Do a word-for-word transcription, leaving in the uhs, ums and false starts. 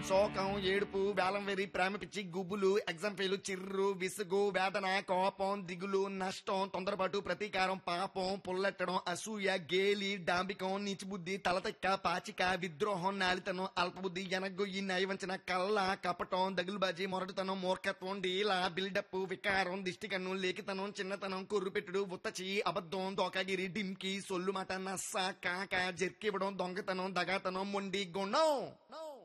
శోకం, ఏడుపు, వేలం వెరి, ప్రేమ పిచ్చి, గుబులు, ఎగ్జామ్ ఫెయిల్, చిర్రు, విసుగు, వేదన, కోపం, దిగులు, నష్టం, తొందరపాటు, ప్రతీకారం, పాపం, పుల్లెట్టడం, అసూయ, గేలి, డాంబికం, నీచిబుద్ధి, తలతెక్క, పాచిక, విద్రోహం, నాలితనం, అల్పబుద్ధి, ఎనగొయ్యి, నయవంచన, కళ్ళ, కపటం, దగులుబాజీ, మొరటుతనం, మూర్ఖత్వం, డీలా, బిల్డప్, వికారం, దిష్టికన్ను, లేఖితనం, చిన్నతనం, కుర్రుపెట్టుడు, ఉత్తచి, అబద్ధం, దోకాగిరి, డింకి, సొల్లు మాట, నస్స, కాక, జర్కివ్వడం, దొంగతనం, దగాతనం, మొండి, గుణం.